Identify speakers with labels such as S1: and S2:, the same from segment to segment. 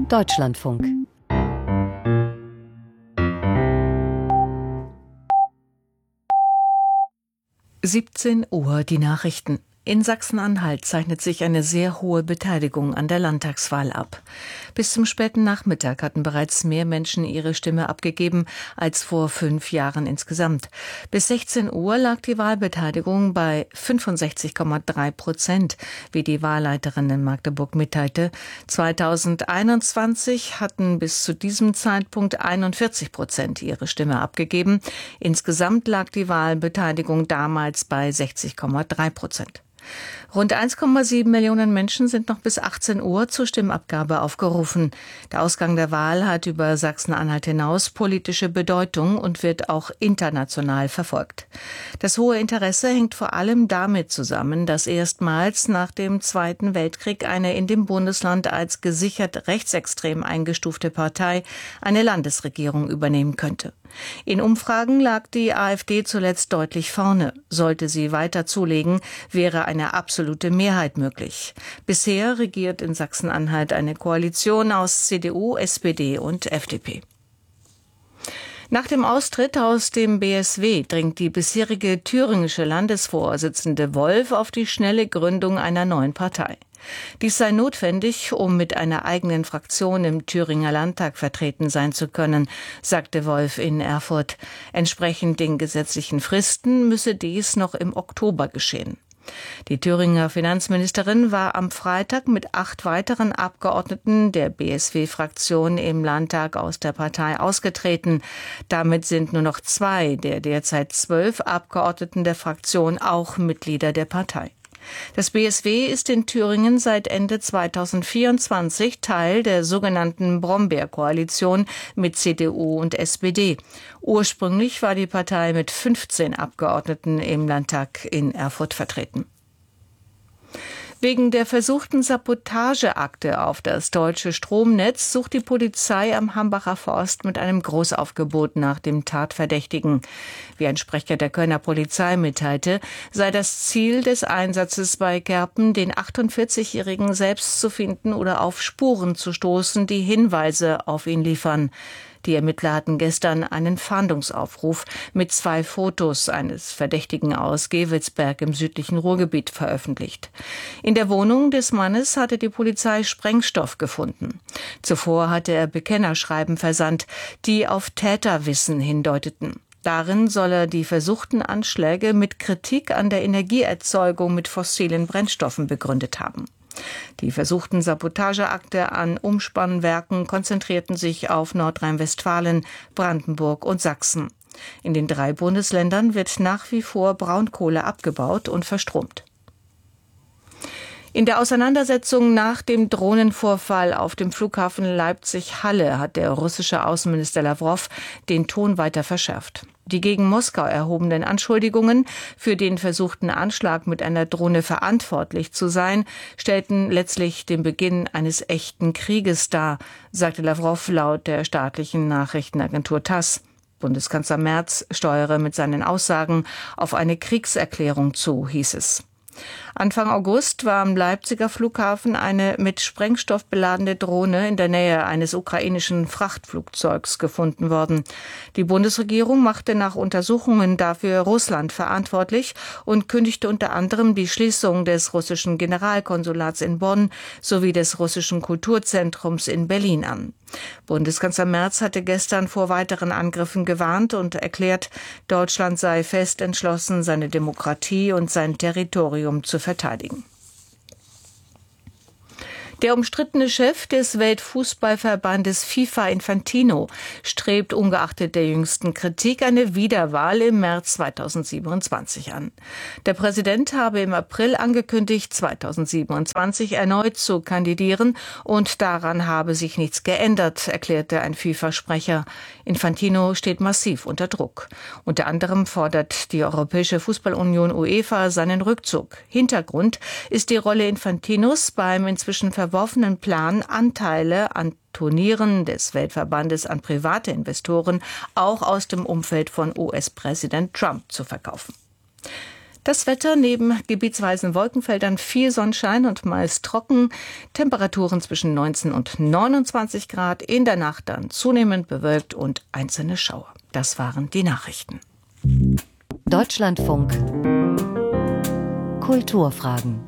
S1: Deutschlandfunk. (17 Uhr) die Nachrichten. In Sachsen-Anhalt zeichnet sich eine sehr hohe Beteiligung an der Landtagswahl ab. Bis zum späten Nachmittag hatten bereits mehr Menschen ihre Stimme abgegeben als vor 5 Jahren insgesamt. Bis 16 Uhr lag die Wahlbeteiligung bei 65,3%, wie die Wahlleiterin in Magdeburg mitteilte. 2021 hatten bis zu diesem Zeitpunkt 41% ihre Stimme abgegeben. Insgesamt lag die Wahlbeteiligung damals bei 60,3%. Rund 1,7 Millionen Menschen sind noch bis 18 Uhr zur Stimmabgabe aufgerufen. Der Ausgang der Wahl hat über Sachsen-Anhalt hinaus politische Bedeutung und wird auch international verfolgt. Das hohe Interesse hängt vor allem damit zusammen, dass erstmals nach dem Zweiten Weltkrieg eine in dem Bundesland als gesichert rechtsextrem eingestufte Partei eine Landesregierung übernehmen könnte. In Umfragen lag die AfD zuletzt deutlich vorne. Sollte sie weiter zulegen, wäre eine absolute Mehrheit möglich. Bisher regiert in Sachsen-Anhalt eine Koalition aus CDU, SPD und FDP. Nach dem Austritt aus dem BSW dringt die bisherige thüringische Landesvorsitzende Wolf auf die schnelle Gründung einer neuen Partei. Dies sei notwendig, um mit einer eigenen Fraktion im Thüringer Landtag vertreten sein zu können, sagte Wolf in Erfurt. Entsprechend den gesetzlichen Fristen müsse dies noch im Oktober geschehen. Die Thüringer Finanzministerin war am Freitag mit 8 weiteren Abgeordneten der BSW-Fraktion im Landtag aus der Partei ausgetreten. Damit sind nur noch 2 der derzeit 12 Abgeordneten der Fraktion auch Mitglieder der Partei. Das BSW ist in Thüringen seit Ende 2024 Teil der sogenannten Brombeer-Koalition mit CDU und SPD. Ursprünglich war die Partei mit 15 Abgeordneten im Landtag in Erfurt vertreten. Wegen der versuchten Sabotageakte auf das deutsche Stromnetz sucht die Polizei am Hambacher Forst mit einem Großaufgebot nach dem Tatverdächtigen. Wie ein Sprecher der Kölner Polizei mitteilte, sei das Ziel des Einsatzes bei Kerpen, den 48-Jährigen selbst zu finden oder auf Spuren zu stoßen, die Hinweise auf ihn liefern. Die Ermittler hatten gestern einen Fahndungsaufruf mit 2 Fotos eines Verdächtigen aus Gevelsberg im südlichen Ruhrgebiet veröffentlicht. In der Wohnung des Mannes hatte die Polizei Sprengstoff gefunden. Zuvor hatte er Bekennerschreiben versandt, die auf Täterwissen hindeuteten. Darin soll er die versuchten Anschläge mit Kritik an der Energieerzeugung mit fossilen Brennstoffen begründet haben. Die versuchten Sabotageakte an Umspannwerken konzentrierten sich auf Nordrhein-Westfalen, Brandenburg und Sachsen. In den 3 Bundesländern wird nach wie vor Braunkohle abgebaut und verstromt. In der Auseinandersetzung nach dem Drohnenvorfall auf dem Flughafen Leipzig-Halle hat der russische Außenminister Lawrow den Ton weiter verschärft. Die gegen Moskau erhobenen Anschuldigungen, für den versuchten Anschlag mit einer Drohne verantwortlich zu sein, stellten letztlich den Beginn eines echten Krieges dar, sagte Lawrow laut der staatlichen Nachrichtenagentur TASS. Bundeskanzler Merz steuere mit seinen Aussagen auf eine Kriegserklärung zu, hieß es. Anfang August war am Leipziger Flughafen eine mit Sprengstoff beladene Drohne in der Nähe eines ukrainischen Frachtflugzeugs gefunden worden. Die Bundesregierung machte nach Untersuchungen dafür Russland verantwortlich und kündigte unter anderem die Schließung des russischen Generalkonsulats in Bonn sowie des russischen Kulturzentrums in Berlin an. Bundeskanzler Merz hatte gestern vor weiteren Angriffen gewarnt und erklärt, Deutschland sei fest entschlossen, seine Demokratie und sein Territorium zu verteidigen. Der umstrittene Chef des Weltfußballverbandes FIFA Infantino strebt ungeachtet der jüngsten Kritik eine Wiederwahl im März 2027 an. Der Präsident habe im April angekündigt, 2027 erneut zu kandidieren und daran habe sich nichts geändert, erklärte ein FIFA-Sprecher. Infantino steht massiv unter Druck. Unter anderem fordert die Europäische Fußballunion UEFA seinen Rückzug. Hintergrund ist die Rolle Infantinos beim inzwischen verworfenen Plan, Anteile an Turnieren des Weltverbandes an private Investoren, auch aus dem Umfeld von US-Präsident Trump, zu verkaufen. Das Wetter neben gebietsweisen Wolkenfeldern viel Sonnenschein und meist trocken. Temperaturen zwischen 19 und 29 Grad. In der Nacht dann zunehmend bewölkt und einzelne Schauer. Das waren die Nachrichten.
S2: Deutschlandfunk. Kulturfragen.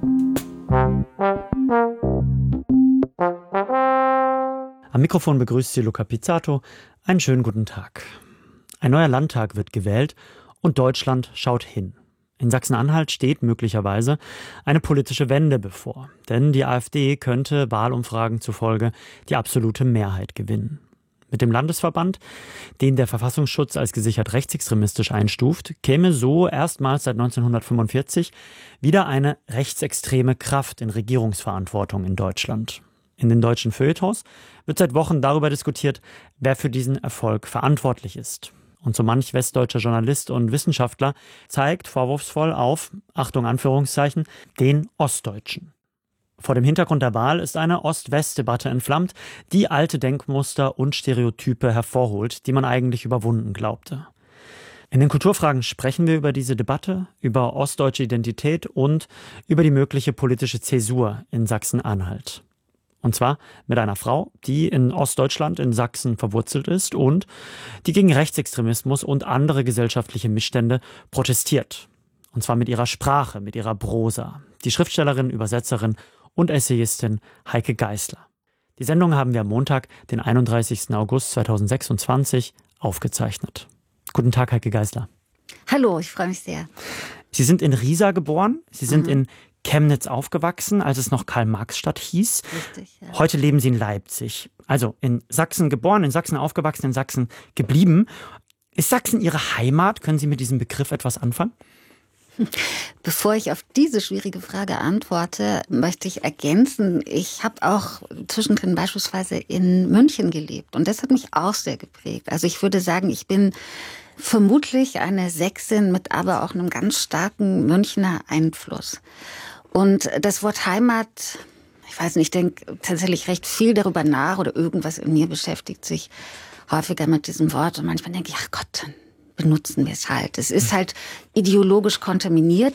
S3: Am Mikrofon begrüßt Sie Luca Pizzato. Einen schönen guten Tag. Ein neuer Landtag wird gewählt und Deutschland schaut hin. In Sachsen-Anhalt steht möglicherweise eine politische Wende bevor. Denn die AfD könnte Wahlumfragen zufolge die absolute Mehrheit gewinnen. Mit dem Landesverband, den der Verfassungsschutz als gesichert rechtsextremistisch einstuft, käme so erstmals seit 1945 wieder eine rechtsextreme Kraft in Regierungsverantwortung in Deutschland. In den deutschen Feuilletons wird seit Wochen darüber diskutiert, wer für diesen Erfolg verantwortlich ist. Und so manch westdeutscher Journalist und Wissenschaftler zeigt vorwurfsvoll auf, Achtung Anführungszeichen, den Ostdeutschen. Vor dem Hintergrund der Wahl ist eine Ost-West-Debatte entflammt, die alte Denkmuster und Stereotype hervorholt, die man eigentlich überwunden glaubte. In den Kulturfragen sprechen wir über diese Debatte, über ostdeutsche Identität und über die mögliche politische Zäsur in Sachsen-Anhalt. Und zwar mit einer Frau, die in Ostdeutschland in Sachsen verwurzelt ist und die gegen Rechtsextremismus und andere gesellschaftliche Missstände protestiert. Und zwar mit ihrer Sprache, mit ihrer Prosa. Die Schriftstellerin, Übersetzerin und Essayistin Heike Geisler. Die Sendung haben wir am Montag, den 31. August 2026, aufgezeichnet. Guten Tag, Heike Geisler.
S4: Hallo, ich freue mich sehr.
S3: Sie sind in Riesa geboren, Sie sind in Chemnitz aufgewachsen, als es noch Karl-Marx-Stadt hieß.
S4: Richtig, ja.
S3: Heute leben Sie in Leipzig. Also in Sachsen geboren, in Sachsen aufgewachsen, in Sachsen geblieben. Ist Sachsen Ihre Heimat? Können Sie mit diesem Begriff etwas anfangen?
S4: Bevor ich auf diese schwierige Frage antworte, möchte ich ergänzen, ich habe auch zwischendrin beispielsweise in München gelebt und das hat mich auch sehr geprägt. Also ich würde sagen, ich bin vermutlich eine Sächsin mit aber auch einem ganz starken Münchner Einfluss. Und das Wort Heimat, ich weiß nicht, ich denke tatsächlich recht viel darüber nach oder irgendwas in mir beschäftigt sich häufiger mit diesem Wort und manchmal denke ich, ach Gott, dann benutzen wir es halt. Es ist halt ideologisch kontaminiert.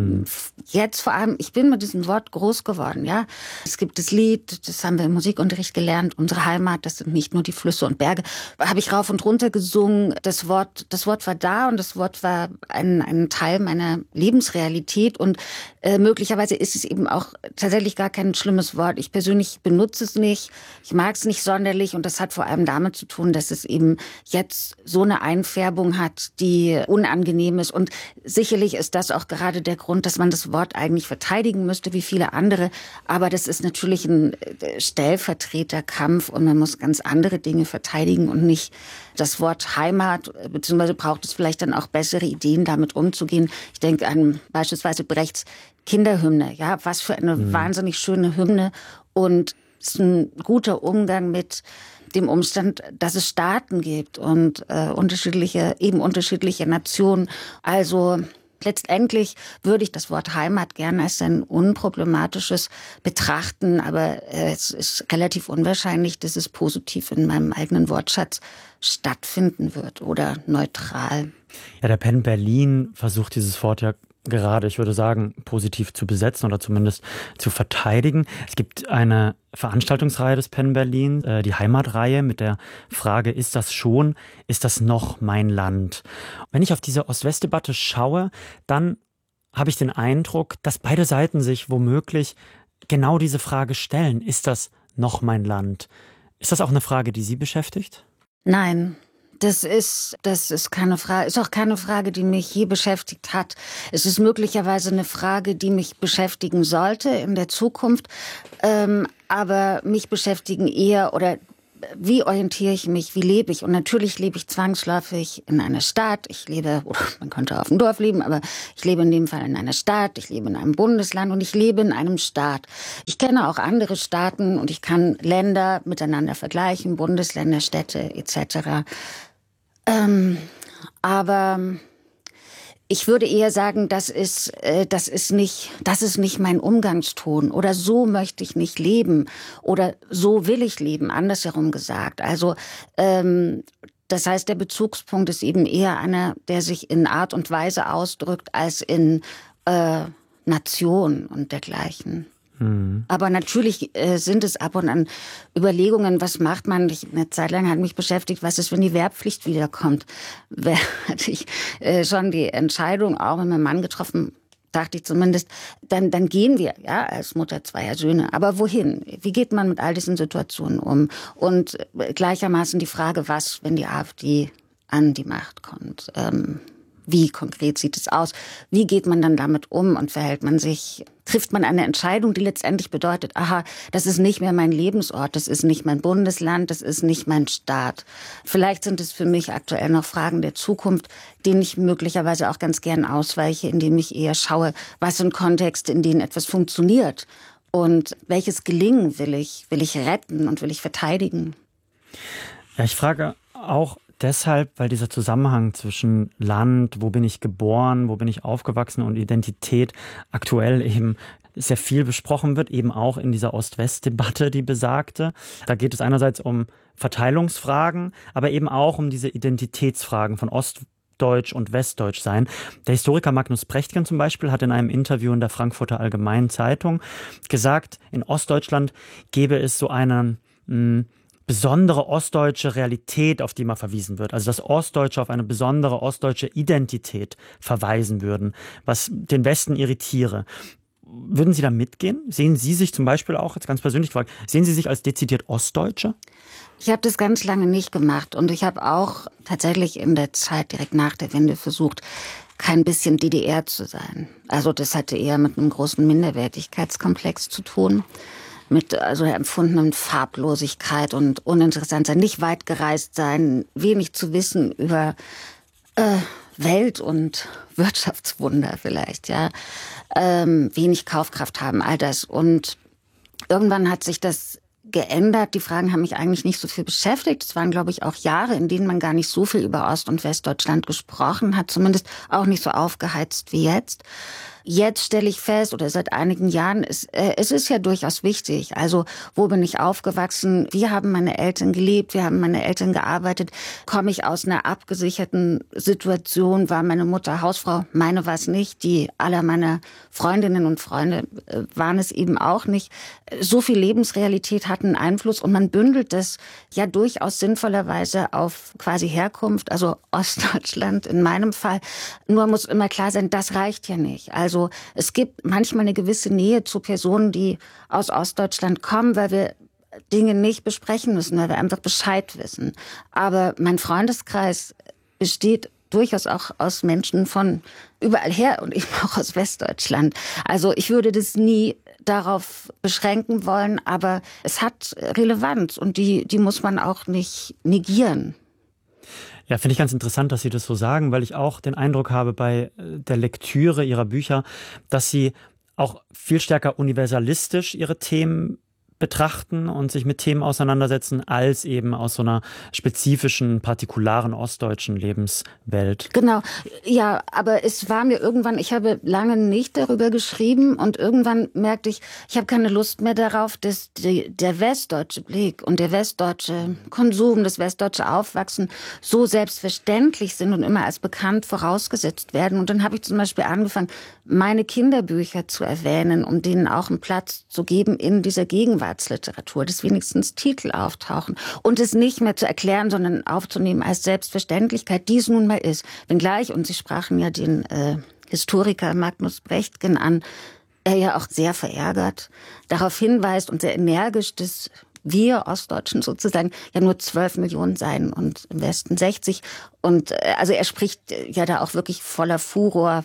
S4: Jetzt vor allem, ich bin mit diesem Wort groß geworden, ja. Es gibt das Lied, das haben wir im Musikunterricht gelernt, unsere Heimat, das sind nicht nur die Flüsse und Berge. Habe ich rauf und runter gesungen. Das Wort war da und das Wort war ein Teil meiner Lebensrealität und möglicherweise ist es eben auch tatsächlich gar kein schlimmes Wort. Ich persönlich benutze es nicht. Ich mag es nicht sonderlich und das hat vor allem damit zu tun, dass es eben jetzt so eine Einfärbung hat, die unangenehm ist. Und sicherlich ist das auch gerade der Grund, dass man das Wort eigentlich verteidigen müsste, wie viele andere. Aber das ist natürlich ein Stellvertreterkampf und man muss ganz andere Dinge verteidigen und nicht das Wort Heimat, beziehungsweise braucht es vielleicht dann auch bessere Ideen, damit umzugehen. Ich denke an beispielsweise Brechts Kinderhymne. Ja, was für eine wahnsinnig schöne Hymne. Und es ist ein guter Umgang mit dem Umstand, dass es Staaten gibt und unterschiedliche Nationen. Also letztendlich würde ich das Wort Heimat gerne als ein unproblematisches betrachten, aber es ist relativ unwahrscheinlich, dass es positiv in meinem eigenen Wortschatz stattfinden wird oder neutral.
S3: Ja, der PEN Berlin versucht dieses Wort ja gerade, ich würde sagen, positiv zu besetzen oder zumindest zu verteidigen. Es gibt eine Veranstaltungsreihe des PEN Berlin, die Heimatreihe mit der Frage, ist das noch mein Land? Wenn ich auf diese Ost-West-Debatte schaue, dann habe ich den Eindruck, dass beide Seiten sich womöglich genau diese Frage stellen. Ist das noch mein Land? Ist das auch eine Frage, die Sie beschäftigt?
S4: Nein. Das ist keine Frage, ist auch keine Frage, die mich je beschäftigt hat. Es ist möglicherweise eine Frage, die mich beschäftigen sollte in der Zukunft. Aber mich beschäftigen eher, oder wie orientiere ich mich, wie lebe ich? Und natürlich lebe ich zwangsläufig in einer Stadt. Man könnte auf dem Dorf leben, aber ich lebe in dem Fall in einer Stadt, ich lebe in einem Bundesland und ich lebe in einem Staat. Ich kenne auch andere Staaten und ich kann Länder miteinander vergleichen, Bundesländer, Städte etc. Aber ich würde eher sagen, das ist nicht mein Umgangston oder so möchte ich nicht leben oder so will ich leben, andersherum gesagt. Also das heißt, der Bezugspunkt ist eben eher einer, der sich in Art und Weise ausdrückt, als in Nation und dergleichen. Aber natürlich sind es ab und an Überlegungen, was macht man? Eine Zeit lang hat mich beschäftigt, was ist, wenn die Wehrpflicht wiederkommt? Hatte ich schon die Entscheidung auch mit meinem Mann getroffen, dachte ich zumindest, dann gehen wir, ja, als Mutter zweier Söhne. Aber wohin? Wie geht man mit all diesen Situationen um? Und gleichermaßen die Frage, was, wenn die AfD an die Macht kommt? Wie konkret sieht es aus? Wie geht man dann damit um und verhält man sich? Trifft man eine Entscheidung, die letztendlich bedeutet, aha, das ist nicht mehr mein Lebensort, das ist nicht mein Bundesland, das ist nicht mein Staat. Vielleicht sind es für mich aktuell noch Fragen der Zukunft, denen ich möglicherweise auch ganz gern ausweiche, indem ich eher schaue, was sind Kontexte, in denen etwas funktioniert und welches Gelingen will ich retten und will ich verteidigen.
S3: Ja, ich frage auch deshalb, weil dieser Zusammenhang zwischen Land, wo bin ich geboren, wo bin ich aufgewachsen und Identität aktuell eben sehr viel besprochen wird, eben auch in dieser Ost-West-Debatte, die besagte. Da geht es einerseits um Verteilungsfragen, aber eben auch um diese Identitätsfragen von Ostdeutsch und Westdeutsch sein. Der Historiker Magnus Brechtken zum Beispiel hat in einem Interview in der Frankfurter Allgemeinen Zeitung gesagt, in Ostdeutschland gäbe es so einen besondere ostdeutsche Realität, auf die mal verwiesen wird. Also dass Ostdeutsche auf eine besondere ostdeutsche Identität verweisen würden, was den Westen irritiere. Würden Sie da mitgehen? Sehen Sie sich zum Beispiel auch, jetzt ganz persönlich gefragt, sehen Sie sich als dezidiert Ostdeutsche?
S4: Ich habe das ganz lange nicht gemacht und ich habe auch tatsächlich in der Zeit direkt nach der Wende versucht, kein bisschen DDR zu sein. Also das hatte eher mit einem großen Minderwertigkeitskomplex zu tun. Mit also der empfundenen Farblosigkeit und uninteressant sein, nicht weit gereist sein, wenig zu wissen über Welt- und Wirtschaftswunder vielleicht, ja, wenig Kaufkraft haben, all das. Und irgendwann hat sich das geändert. Die Fragen haben mich eigentlich nicht so viel beschäftigt. Es waren, glaube ich, auch Jahre, in denen man gar nicht so viel über Ost- und Westdeutschland gesprochen hat, zumindest auch nicht so aufgeheizt wie jetzt. Jetzt stelle ich fest, oder seit einigen Jahren, es ist ja durchaus wichtig. Also, wo bin ich aufgewachsen? Wie haben meine Eltern gelebt? Wie haben meine Eltern gearbeitet? Komme ich aus einer abgesicherten Situation? War meine Mutter Hausfrau? Meine war es nicht. Die aller meiner Freundinnen und Freunde waren es eben auch nicht. So viel Lebensrealität hat einen Einfluss und man bündelt das ja durchaus sinnvollerweise auf quasi Herkunft, also Ostdeutschland in meinem Fall. Nur muss immer klar sein, das reicht ja nicht. Also es gibt manchmal eine gewisse Nähe zu Personen, die aus Ostdeutschland kommen, weil wir Dinge nicht besprechen müssen, weil wir einfach Bescheid wissen. Aber mein Freundeskreis besteht durchaus auch aus Menschen von überall her und eben auch aus Westdeutschland. Also ich würde das nie darauf beschränken wollen, aber es hat Relevanz und die muss man auch nicht negieren.
S3: Ja, finde ich ganz interessant, dass Sie das so sagen, weil ich auch den Eindruck habe bei der Lektüre Ihrer Bücher, dass Sie auch viel stärker universalistisch Ihre Themen betrachten und sich mit Themen auseinandersetzen, als eben aus so einer spezifischen, partikularen ostdeutschen Lebenswelt.
S4: Genau, ja, aber es war mir irgendwann, ich habe lange nicht darüber geschrieben und irgendwann merkte ich habe keine Lust mehr darauf, dass der westdeutsche Blick und der westdeutsche Konsum, das westdeutsche Aufwachsen so selbstverständlich sind und immer als bekannt vorausgesetzt werden. Und dann habe ich zum Beispiel angefangen, meine Kinderbücher zu erwähnen, um denen auch einen Platz zu geben in dieser Gegenwartsliteratur, dass wenigstens Titel auftauchen und es nicht mehr zu erklären, sondern aufzunehmen als Selbstverständlichkeit, die es nun mal ist. Wenngleich, und Sie sprachen ja den Historiker Magnus Brechtken an, er ja auch sehr verärgert darauf hinweist und sehr energisch, dass wir Ostdeutschen sozusagen ja nur 12 Millionen seien und im Westen 60. Und also er spricht ja da auch wirklich voller Furor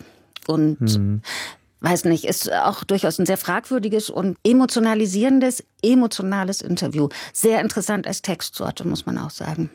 S4: und weiß nicht, ist auch durchaus ein sehr fragwürdiges und emotionales Interview. Sehr interessant als Textsorte, muss man auch sagen.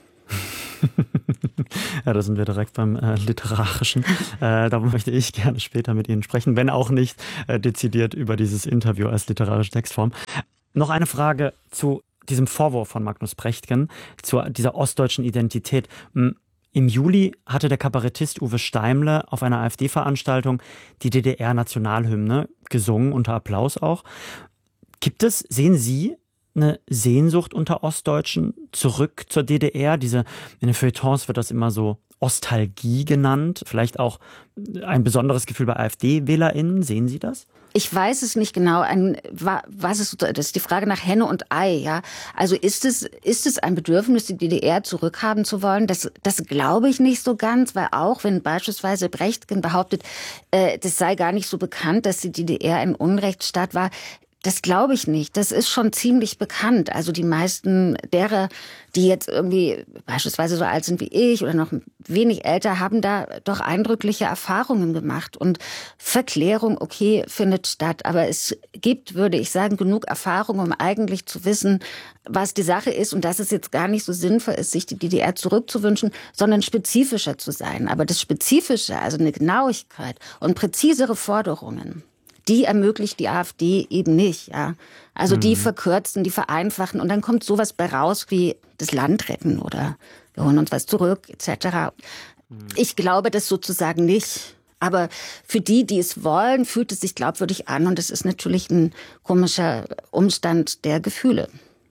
S3: Ja, da sind wir direkt beim Literarischen. Darum möchte ich gerne später mit Ihnen sprechen, wenn auch nicht dezidiert über dieses Interview als literarische Textform. Noch eine Frage zu diesem Vorwurf von Magnus Brechtken, zu dieser ostdeutschen Identität. Im Juli hatte der Kabarettist Uwe Steimle auf einer AfD-Veranstaltung die DDR-Nationalhymne gesungen, unter Applaus auch. Sehen Sie eine Sehnsucht unter Ostdeutschen zurück zur DDR? In den Feuilletons wird das immer so Ostalgie genannt. Vielleicht auch ein besonderes Gefühl bei AfD-WählerInnen. Sehen Sie das?
S4: Ich weiß es nicht genau. Das ist die Frage nach Henne und Ei, ja. Also ist es ein Bedürfnis, die DDR zurückhaben zu wollen? Das glaube ich nicht so ganz, weil auch wenn beispielsweise Brechtgen behauptet, das sei gar nicht so bekannt, dass die DDR ein Unrechtsstaat war. Das glaube ich nicht. Das ist schon ziemlich bekannt. Also die meisten derer, die jetzt irgendwie beispielsweise so alt sind wie ich oder noch wenig älter, haben da doch eindrückliche Erfahrungen gemacht. Und Verklärung, okay, findet statt. Aber es gibt, würde ich sagen, genug Erfahrung, um eigentlich zu wissen, was die Sache ist und dass es jetzt gar nicht so sinnvoll ist, sich die DDR zurückzuwünschen, sondern spezifischer zu sein. Aber das Spezifische, also eine Genauigkeit und präzisere Forderungen, die ermöglicht die AfD eben nicht, ja. Also die verkürzen, die vereinfachen und dann kommt sowas bei raus wie das Land retten oder wir holen uns was zurück, etc. Ich glaube das sozusagen nicht. Aber für die es wollen, fühlt es sich glaubwürdig an und es ist natürlich ein komischer Umstand der Gefühle.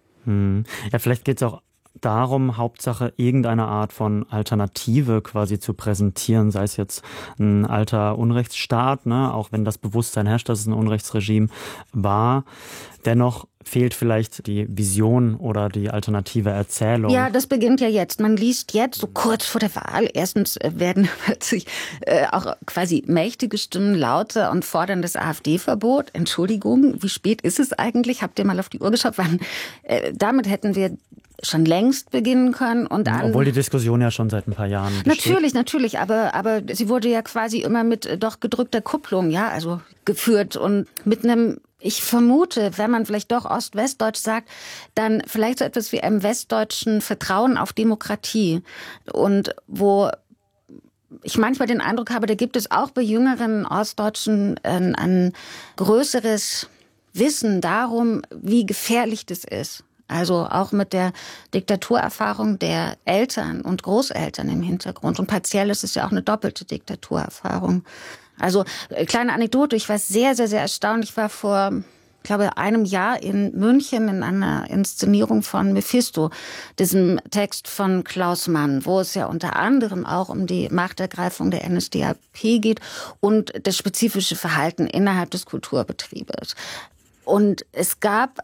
S3: Ja, vielleicht geht es auch darum, Hauptsache irgendeine Art von Alternative quasi zu präsentieren, sei es jetzt ein alter Unrechtsstaat, ne, auch wenn das Bewusstsein herrscht, dass es ein Unrechtsregime war. Dennoch fehlt vielleicht die Vision oder die alternative Erzählung.
S4: Ja, das beginnt ja jetzt. Man liest jetzt so kurz vor der Wahl. Erstens werden plötzlich auch quasi mächtige Stimmen lauter und fordern das AfD-Verbot. Entschuldigung, wie spät ist es eigentlich? Habt ihr mal auf die Uhr geschaut? Damit hätten wir schon längst beginnen können.
S3: Obwohl die Diskussion ja schon seit ein paar Jahren besteht. Natürlich, aber sie wurde ja quasi immer mit doch gedrückter Kupplung, ja, also geführt und mit einem, ich vermute, wenn man vielleicht doch Ost-Westdeutsch sagt, dann vielleicht so etwas wie einem westdeutschen Vertrauen auf Demokratie und wo ich manchmal den Eindruck habe, da gibt es auch bei jüngeren Ostdeutschen ein größeres Wissen darum, wie gefährlich das ist. Also auch mit der Diktaturerfahrung der Eltern und Großeltern im Hintergrund. Und partiell ist es ja auch eine doppelte Diktaturerfahrung. Also kleine Anekdote, ich war sehr, sehr, sehr erstaunt. Ich war vor, ich glaube, einem Jahr in München in einer Inszenierung von Mephisto, diesem Text von Klaus Mann, wo es ja unter anderem auch um die Machtergreifung der NSDAP geht und das spezifische Verhalten innerhalb des Kulturbetriebes. Und es gab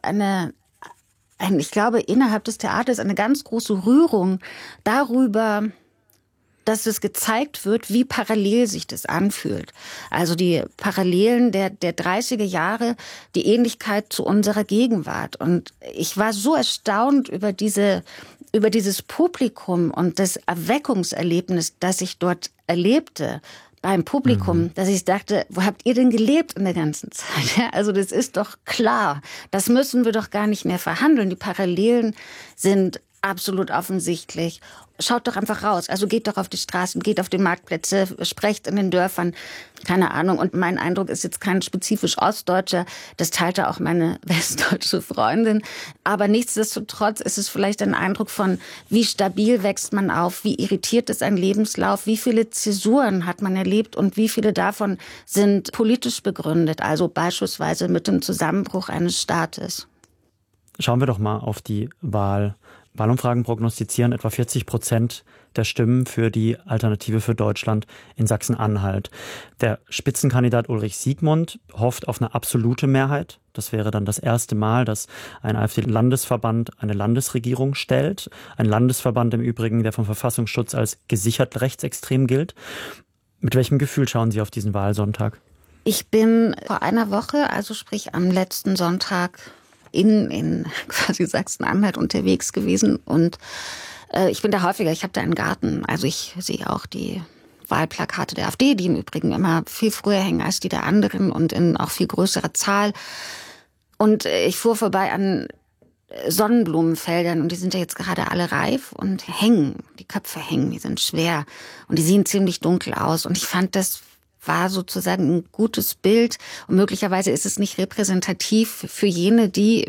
S3: ich glaube, innerhalb des Theaters eine ganz große Rührung darüber, dass es gezeigt wird, wie parallel sich das anfühlt. Also die Parallelen der 30er Jahre, die Ähnlichkeit zu unserer Gegenwart. Und ich war so erstaunt über dieses Publikum und das Erweckungserlebnis, das ich dort erlebte, beim Publikum, dass ich dachte, wo habt ihr denn gelebt in der ganzen Zeit? Ja, also das ist doch klar. Das müssen wir doch gar nicht mehr verhandeln. Die Parallelen sind absolut offensichtlich. Schaut doch einfach raus. Also geht doch auf die Straßen, geht auf die Marktplätze, sprecht in den Dörfern. Keine Ahnung. Und mein Eindruck ist jetzt kein spezifisch Ostdeutscher. Das teilte auch meine westdeutsche Freundin. Aber nichtsdestotrotz ist es vielleicht ein Eindruck von, wie stabil wächst man auf, wie irritiert ist ein Lebenslauf, wie viele Zäsuren hat man erlebt und wie viele davon sind politisch begründet. Also beispielsweise mit dem Zusammenbruch eines Staates. Schauen wir doch mal auf die Wahl. Wahlumfragen prognostizieren etwa 40% der Stimmen für die Alternative für Deutschland in Sachsen-Anhalt. Der Spitzenkandidat Ulrich Siegmund hofft auf eine absolute Mehrheit. Das wäre dann das erste Mal, dass ein AfD-Landesverband eine Landesregierung stellt. Ein Landesverband im Übrigen, der vom Verfassungsschutz als gesichert rechtsextrem gilt. Mit welchem Gefühl schauen Sie auf diesen Wahlsonntag?
S4: Ich bin vor einer Woche, also sprich am letzten Sonntag, in quasi Sachsen-Anhalt unterwegs gewesen und ich bin da häufiger, ich habe da einen Garten, also ich sehe auch die Wahlplakate der AfD, die im Übrigen immer viel früher hängen als die der anderen und in auch viel größerer Zahl und ich fuhr vorbei an Sonnenblumenfeldern und die sind ja jetzt gerade alle reif und hängen, die Köpfe hängen, die sind schwer und die sehen ziemlich dunkel aus und ich fand das war sozusagen ein gutes Bild und möglicherweise ist es nicht repräsentativ für jene, die